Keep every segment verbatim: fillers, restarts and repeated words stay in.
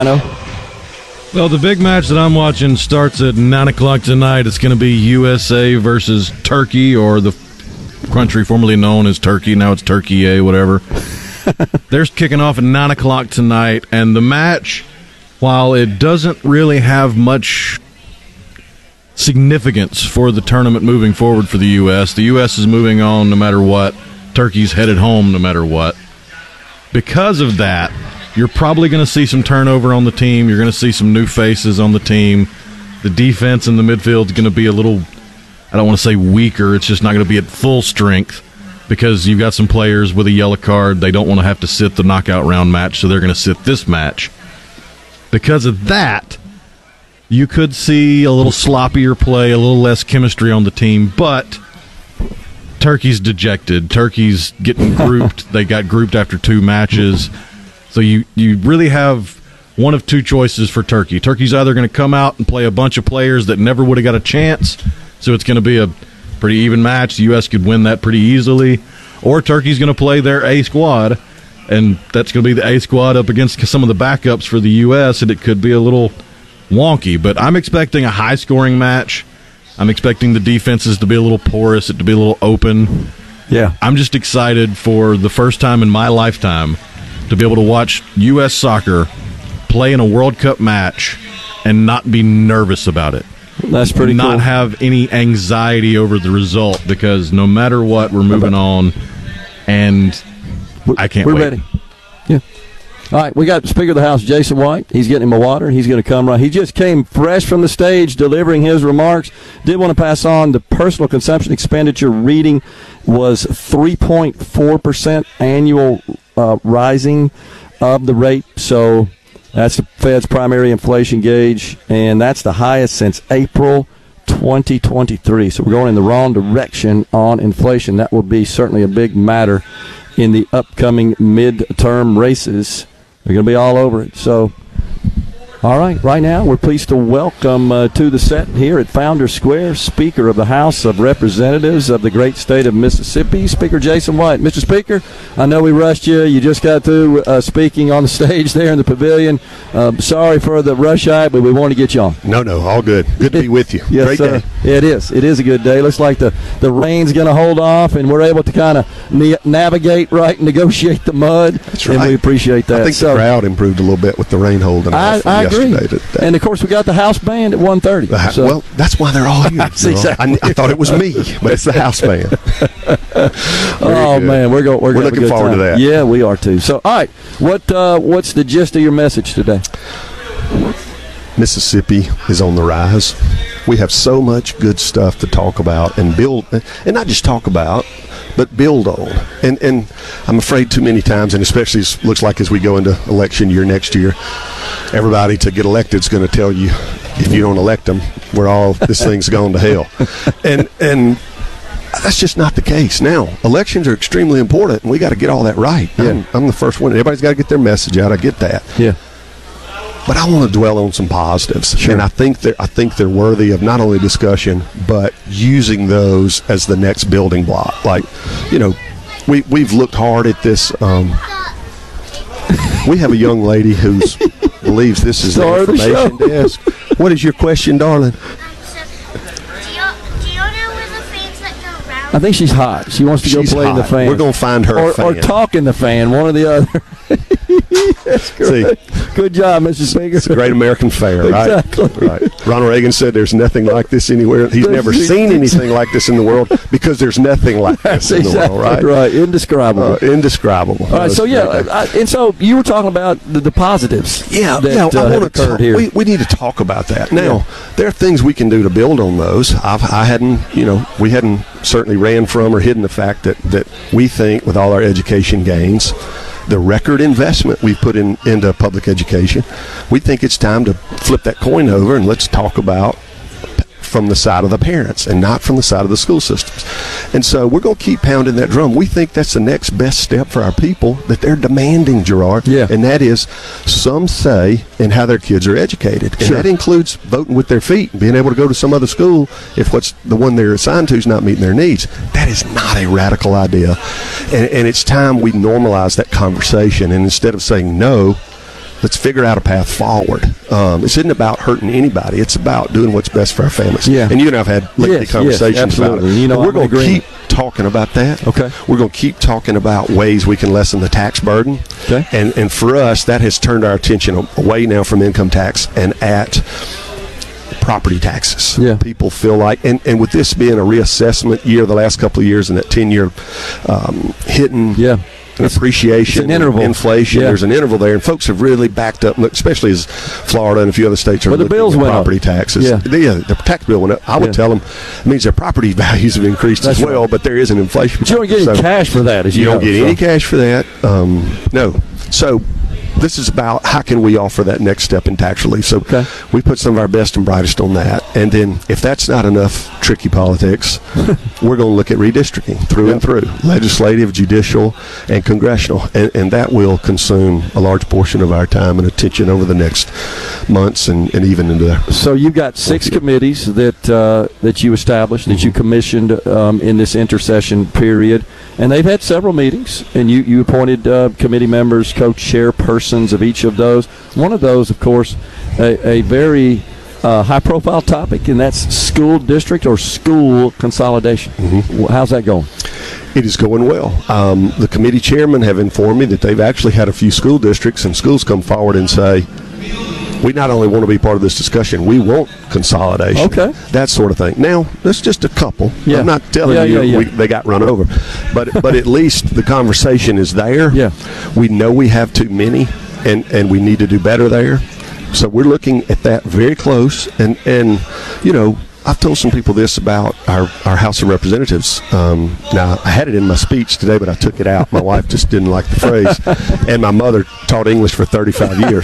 I know. Well, the big match that I'm watching starts at nine o'clock tonight. It's going to be U S A versus Turkey, or the country formerly known as Turkey. Now it's Turkey A, whatever. They're kicking off at nine o'clock tonight, and the match, while it doesn't really have much significance for the tournament moving forward for the U S, the U S is moving on no matter what. Turkey's headed home no matter what. Because of that, you're probably going to see some turnover on the team. You're going to see some new faces on the team. The defense in the midfield is going to be a little, I don't want to say weaker. It's just not going to be at full strength because you've got some players with a yellow card. They don't want to have to sit the knockout round match, so they're going to sit this match. Because of that, you could see a little sloppier play, a little less chemistry on the team, but Turkey's dejected. Turkey's getting grouped. They got grouped after two matches. So you, you really have one of two choices for Turkey. Turkey's either going to come out and play a bunch of players that never would have got a chance, so it's going to be a pretty even match. The U S could win that pretty easily. Or Turkey's going to play their A squad, and that's going to be the A squad up against some of the backups for the U S, and it could be a little wonky. But I'm expecting a high-scoring match. I'm expecting the defenses to be a little porous, it to be a little open. Yeah. I'm just excited for the first time in my lifetime to be able to watch U S soccer play in a World Cup match and not be nervous about it. That's pretty not cool. Not have any anxiety over the result, because no matter what, we're moving on, and we're, I can't we're wait. We're ready. Yeah. All right, we got Speaker of the House, Jason White. He's getting him a water. He's going to come right. He just came fresh from the stage delivering his remarks. Did want to pass on the personal consumption expenditure reading was three point four percent annual uh, rising of the rate. So that's the Fed's primary inflation gauge, and that's the highest since April twenty twenty-three. So we're going in the wrong direction on inflation. That will be certainly a big matter in the upcoming midterm races. They're going to be all over it. So, all right, right now we're pleased to welcome uh, to the set here at Founders Square, Speaker of the House of Representatives of the great state of Mississippi, Speaker Jason White. Mister Speaker, I know we rushed you. You just got through uh, speaking on the stage there in the pavilion. Uh, sorry for the rush hour, but we wanted to get you on. No, no, all good. Good to be with you. Yes, great sir. day. It is. It is a good day. Looks like the, the rain's going to hold off, and we're able to kind of na- navigate right and negotiate the mud. That's right. And we appreciate that. I think so, the crowd improved a little bit with the rain holding I, off I agree. yesterday. Today. And, of course, we got the house band at one thirty. Ha- so. Well, that's why they're all here. That's exactly. I, I thought it was me, but it's the house band. Oh, good. man, we're, go, we're, we're going looking forward time. to that. Yeah, we are, too. So, all right, what uh, what's the gist of your message today? Mississippi is on the rise. We have so much good stuff to talk about and build, and not just talk about, but build on. And and I'm afraid too many times, and especially it looks like as we go into election year next year, everybody to get elected is going to tell you, if you don't elect them, we're all, this thing's gone to hell. And and that's just not the case. Now, elections are extremely important, and we got to get all that right. Yeah. I'm, I'm the first one. Everybody's got to get their message out. I get that. Yeah. But I want to dwell on some positives, sure. and I think they're I think they're worthy of not only discussion but using those as the next building block. Like, you know, we we've looked hard at this. Um, we have a young lady who believes this is the information desk. What is your question, darling? I think she's hot. She wants to She's go play hot. in the fan. We're going to find her or, a fan. or talk in the fan, one or the other. That's great. See, good job, Mister Speaker. It's a great American fair, right? Exactly. Right. Ronald Reagan said there's nothing like this anywhere. He's never seen anything like this in the world because there's nothing like this That's in exactly the world, right? Right. Indescribable. Uh, indescribable. All right, so yeah, I, and so you were talking about the, the positives yeah, that yeah, uh, I have want to occurred talk, here. We, we need to talk about that. Now, Yeah. there are things we can do to build on those. I've, I hadn't, you know, we hadn't certainly ran from or hidden the fact that, that we think with all our education gains, the record investment we put in into public education, we think it's time to flip that coin over and let's talk about from the side of the parents and not from the side of the school systems. And so we're going to keep pounding that drum. We think that's the next best step for our people that they're demanding, Gerard. Yeah. And that is some say in how their kids are educated. And Sure. that includes voting with their feet and being able to go to some other school if what's the one they're assigned to is not meeting their needs. That is not a radical idea. And, and it's time we normalize that conversation. And instead of saying no, let's figure out a path forward. Um, this isn't about hurting anybody. It's about doing what's best for our families. Yeah. And you and I have had lengthy yes, conversations yes, about it. You know, we're I'm going to agreeing. keep talking about that. Okay. We're going to keep talking about ways we can lessen the tax burden. Okay. And and for us, that has turned our attention away now from income tax and at property taxes. Yeah. People feel like, and, and with this being a reassessment year, the last couple of years, and that ten-year um, hitting Yeah. appreciation, it's an interval. inflation, Yeah. there's an interval there, and folks have really backed up, especially as Florida and a few other states are But the looking bills at went up. property taxes. Yeah. The, yeah, the tax bill went up. I would Yeah. tell them it means their property values have increased That's as well, right. but there is an inflation. But you don't get any So cash for that, as you, you don't know, get so. any cash for that. Um, no. So this is about how can we offer that next step in tax relief. So Okay. we put some of our best and brightest on that. And then if that's not enough tricky politics, we're going to look at redistricting through Yeah. and through, legislative, judicial, and congressional. And, and that will consume a large portion of our time and attention over the next months and, and even into the So you've got six committees that uh, that you established, that you commissioned um, in this intercession period, and they've had several meetings, and you, you appointed uh, committee members, co-chairpersons of each of those. One of those, of course, a, a very uh, high-profile topic, and that's school district or school consolidation. Mm-hmm. How's that going? It is going well. Um, the committee chairmen have informed me that they've actually had a few school districts and schools come forward and say, we not only want to be part of this discussion, we want consolidation. Okay. That sort of thing. Now, that's just a couple. Yeah. I'm not telling Yeah, you yeah, yeah. We, they got run over. But but at least the conversation is there. Yeah. We know we have too many, and, and we need to do better there. So we're looking at that very close. And, and you know, I've told some people this about our, our House of Representatives. Um, now, I had it in my speech today, but I took it out. My wife just didn't like the phrase. And my mother taught English for thirty-five years.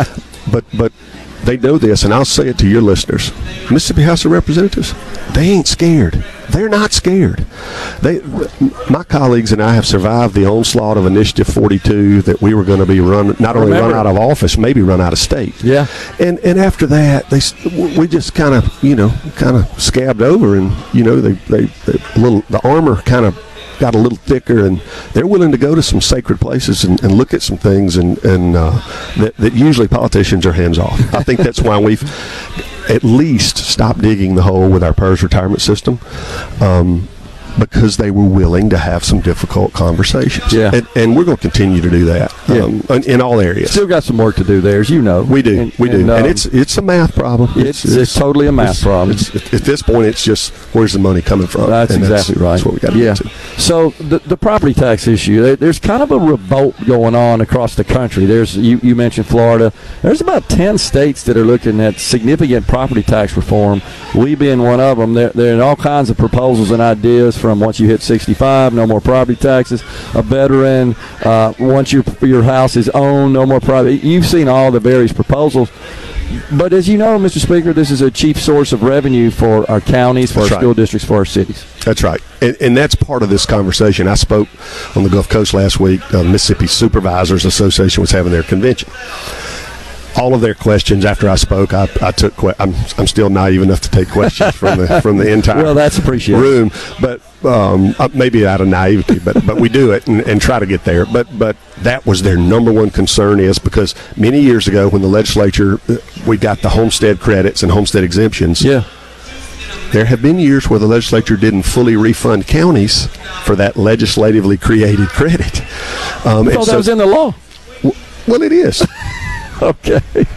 But but they know this, and I'll say it to your listeners. Mississippi House of Representatives, they ain't scared. They're not scared. They, my colleagues and I have survived the onslaught of Initiative forty-two that we were going to be run, not only Remember. run out of office, maybe run out of state. Yeah. And and after that, they s- we just kind of you know kind of scabbed over, and you know they they, they a little the armor kind of got a little thicker, and they're willing to go to some sacred places and, and look at some things and, and uh, that, that usually politicians are hands off. I think that's why we've at least stopped digging the hole with our PERS retirement system, um, because they were willing to have some difficult conversations. Yeah. And, and we're going to continue to do that Yeah. um, in, in all areas. Still got some work to do there, as you know. We do, And- we do, and, and, um, it's it's a math problem. It's- it's totally a math it's- problem. It's, at this point, it's just where's the money coming from? That's And exactly right. That's what we got to yeah. get to. So the the property tax issue, there- there's kind of a revolt going on across the country. There's you, you mentioned Florida. There's about ten states that are looking at significant property tax reform. We being one of them. There, there are all kinds of proposals and ideas from once you hit sixty-five, no more property taxes. A veteran, uh, once your your house is owned, no more property. You've seen all the various proposals. But as you know, Mister Speaker, this is a chief source of revenue for our counties, for That's our right. school districts, for our cities. That's right, and, and that's part of this conversation. I spoke on the Gulf Coast last week. Uh, Mississippi Supervisors Association was having their convention. All of their questions after I spoke, I, I took. Que- I'm I'm still naive enough to take questions from the from the entire Well, that's appreciated. room, but um, uh, maybe out of naivety, but but we do it and, and try to get there. But but that was their number one concern, is because many years ago when the legislature uh, we got the homestead credits and homestead exemptions. Yeah. There have been years where the legislature didn't fully refund counties for that legislatively created credit. Um, I and thought so- that was in the law. well, it is. Okay.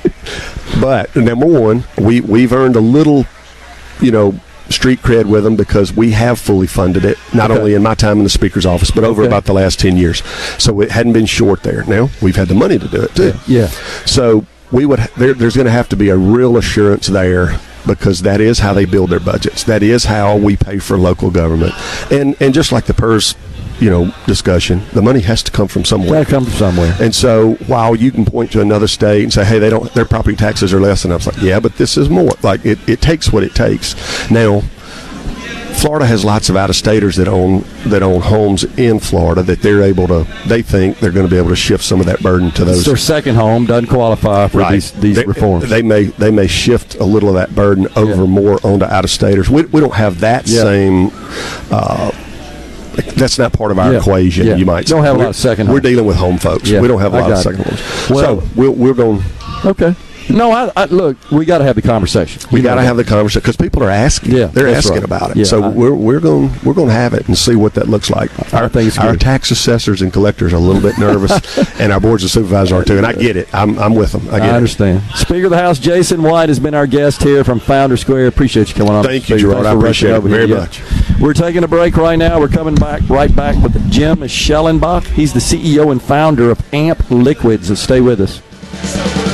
But number one, we we've earned a little, you know, street cred with them because we have fully funded it. Not Okay. only in my time in the Speaker's office, but over Okay. about the last ten years. So it hadn't been short there. Now we've had the money to do it too. Yeah. So we would there, there's going to have to be a real assurance there, because that is how they build their budgets. That is how we pay for local government. And and just like the PERS, you know, discussion, the money has to come from somewhere. Got to come from somewhere. And so while you can point to another state and say, hey, they don't, their property taxes are less, and I was like, yeah, but this is more. Like it, it takes what it takes. Now, Florida has lots of out-of-staters that own that own homes in Florida that they're able to. They think they're going to be able to shift some of that burden to those. It's their second home, doesn't qualify for these these they, reforms. They may they may shift a little of that burden over Yeah. more onto out-of-staters. We we don't have that Yeah. same. Uh, That's not part of our Yeah. equation. Yeah. You might Don't say. have a lot We're- of second We're homes. dealing with home folks. Yeah, We don't have a I lot of got second it. homes. Well- so we're, we're going. Okay. No, I, I look. We got to have the conversation. We You got to know have the conversation because people are asking. Yeah, they're that's asking right. about it. Yeah, so I- we're we're going we're going to have it and see what that looks like. I think it's our good. tax assessors and collectors are a little bit nervous, and our boards of supervisors are too. And I get it. I'm I'm with them. I get I it. understand. Speaker of the House, Jason White, has been our guest here from Founder Square. Appreciate you coming on. Thank you, Speaker. Gerard. Thanks I for appreciate rushing it over very here. much. We're taking a break right now. We're coming back right back with Jim Schellenbach. He's the C E O and founder of A M P Liquids. So stay with us.